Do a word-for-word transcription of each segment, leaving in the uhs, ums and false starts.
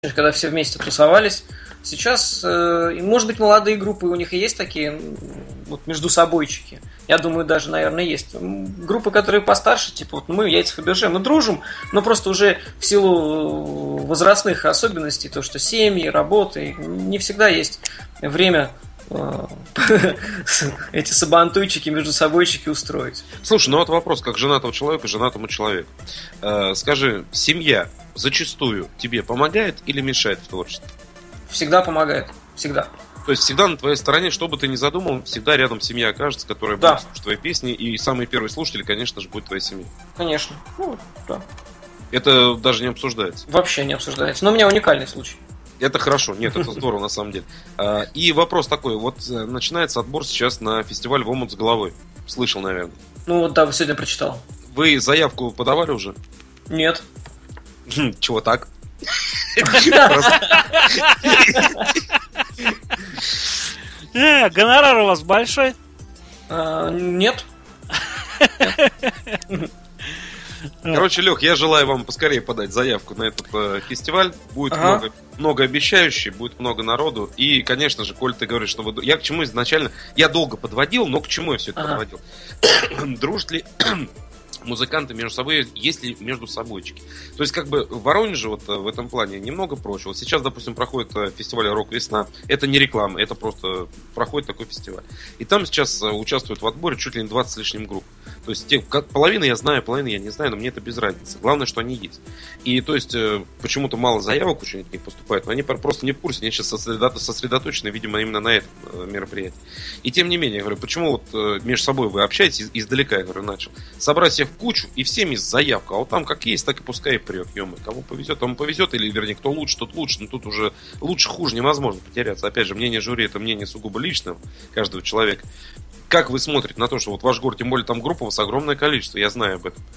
когда все вместе тусовались. Сейчас, э, может быть, молодые группы, у них и есть такие вот между собойчики. Я думаю, даже, наверное, есть. Группы, которые постарше, типа вот мы, Яйца Фаберже, мы дружим, но просто уже в силу возрастных особенностей, то, что семьи, работы, не всегда есть время эти сабантуйчики, между собойчики устроить. Слушай, ну вот вопрос, как женатого человека женатому человеку. Э, скажи, семья зачастую тебе помогает или мешает в творчестве? Всегда помогает. Всегда. То есть всегда на твоей стороне, что бы ты ни задумал, всегда рядом семья окажется, которая да. будет слушать твои песни. И самый первый слушатель, конечно же, будет твоя семья. Конечно. Ну, да. Это даже не обсуждается. Вообще не обсуждается. Но у меня уникальный случай. Это хорошо, нет, это здорово на самом деле. И вопрос такой, вот начинается отбор сейчас на фестиваль «В омут с головой». Слышал, наверное. Ну вот да, сегодня прочитал. Вы заявку подавали уже? Нет. Чего так? Гонорар у вас большой? Нет. Короче, Лех, я желаю вам поскорее подать заявку на этот э, фестиваль. Будет ага. много, много обещающий, будет много народу. И, конечно же, коль ты говоришь, что вы... Я к чему изначально... Я долго подводил, но к чему я все это ага. подводил? Дружат ли музыканты между собой, есть ли между собойчики? То есть, как бы, в Воронеже вот в этом плане немного проще. Вот сейчас, допустим, проходит фестиваль «Рок-весна». Это не реклама, это просто проходит такой фестиваль. И там сейчас участвуют в отборе чуть ли не двадцать с лишним групп. То есть, те, как, половину я знаю, половину я не знаю, но мне это без разницы. Главное, что они есть. И, то есть, почему-то мало заявок очень от них поступает, но они просто не в курсе, они сейчас сосредоточены, видимо, именно на этом мероприятии. И, тем не менее, я говорю, почему вот между собой вы общаетесь, издалека, я говорю, начал. Собрать всех в кучу, и всем есть заявка. А вот там как есть, так и пускай прет. Ё-моё, кому повезет, тому повезет, или, вернее, кто лучше, тот лучше. Но тут уже лучше-хуже невозможно потеряться. Опять же, мнение жюри — это мнение сугубо личное каждого человека. Как вы смотрите на то, что вот ваш город, тем более там группа у вас огромное количество, я знаю об этом.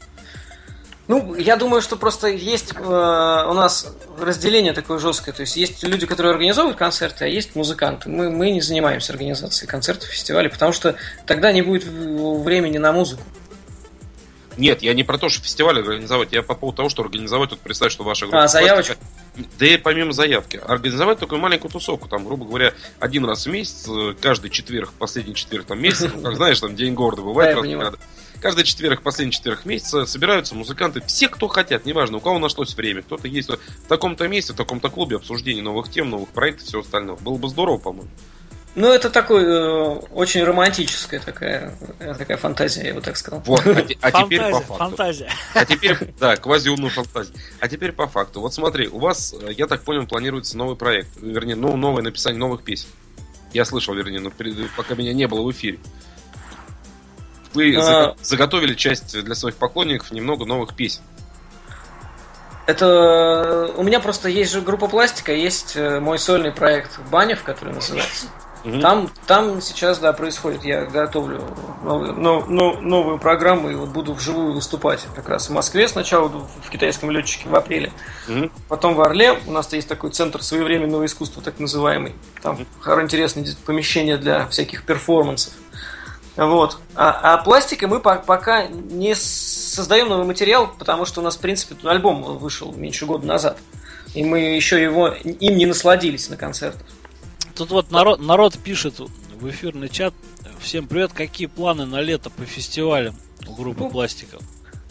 Ну, я думаю, что просто есть э, у нас разделение такое жесткое. То есть есть люди, которые организовывают концерты, а есть музыканты. Мы, мы не занимаемся организацией концертов, фестивалей, потому что тогда не будет времени на музыку. Нет, я не про то, что фестиваль организовать, я по поводу того, что организовать, вот представь, что ваша группа... А, заявочку? Да и помимо заявки. Организовать такую маленькую тусовку, там, грубо говоря, один раз в месяц, каждый четверг, последний четверг там месяца, ну, как знаешь, там День города бывает. Каждый четверг, последний четверг месяца собираются музыканты, все, кто хотят, неважно, у кого нашлось время, кто-то есть в таком-то месте, в таком-то клубе, обсуждение новых тем, новых проектов, всего остального. Было бы здорово, по-моему. Ну, это такой э, очень романтическая такая, такая фантазия, я бы так сказал. Вот, а, а фантазия, теперь по факту. Фантазия. А теперь, да, квазиумную фантазию. А теперь по факту. Вот смотри, у вас, я так понял, планируется новый проект. Вернее, ну, новое написание новых песен. Я слышал, вернее, но пока меня не было в эфире. Вы а... заготовили часть для своих поклонников немного новых песен. Это... У меня просто есть же группа «Пластика», есть мой сольный проект «Банев», который называется. Mm-hmm. Там, там сейчас, да, происходит. Я готовлю новую, но, но, новую программу и вот буду вживую выступать как раз в Москве сначала, в Китайском летчике в апреле. Mm-hmm. Потом в Орле. У нас есть такой центр своевременного искусства, так называемый. Там mm-hmm. интересное помещение для всяких перформансов. Вот. А, а пластика мы по- пока не создаем новый материал, потому что у нас, в принципе, альбом вышел меньше года назад. И мы еще его им не насладились на концертах. Тут вот народ, народ пишет в эфирный чат. Всем привет, какие планы на лето по фестивалям у группы ну, «Пластиков»?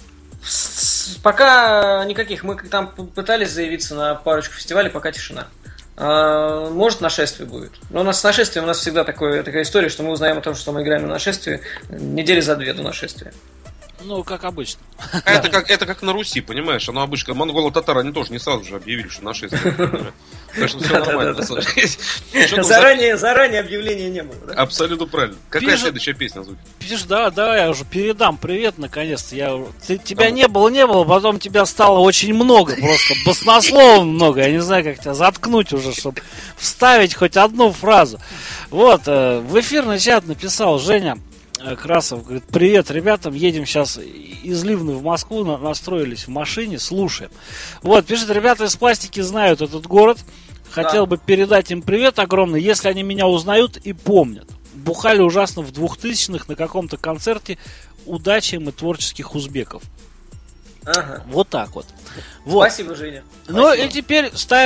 Пока никаких. Мы там пытались заявиться на парочку фестивалей, пока тишина. А, может, нашествие будет. Но у нас с нашествием у нас всегда такое, такая история, что мы узнаем о том, что мы играем на нашествие недели за две до нашествия. Ну, как обычно. Это как, это как на Руси, понимаешь? Оно обычно, монголо-татары, они тоже не сразу же объявили, что нашествие. Так что все нормально. Заранее, заранее объявления не было. Абсолютно правильно. Какая следующая песня звучит? Пишешь, да, да, я уже передам привет, наконец-то. Я, тебя не было, не было, потом тебя стало очень много, просто баснословно много. Я не знаю, как тебя заткнуть уже, чтобы вставить хоть одну фразу. Вот, в эфирный чат написал Женя Красов, говорит: привет ребятам, едем сейчас из Ливны в Москву, настроились в машине, слушаем. Вот, пишет, ребята из «Пластики» знают этот город, хотел да. бы передать им привет огромный, если они меня узнают и помнят. Бухали ужасно в двухтысячных на каком-то концерте «Удачи им и творческих узбеков». Ага. Вот так вот. вот. Спасибо, Женя. Ну Спасибо. и теперь ставим